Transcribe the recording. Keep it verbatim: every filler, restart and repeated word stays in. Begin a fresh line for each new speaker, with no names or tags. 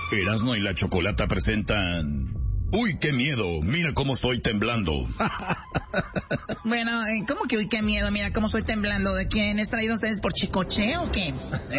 Erasmo y la Chocolata presentan... ¡Uy, qué miedo! Mira cómo estoy temblando.
Bueno, ¿cómo que uy, qué miedo? Mira cómo estoy temblando. ¿De quién es traído ustedes por Chicoche o qué?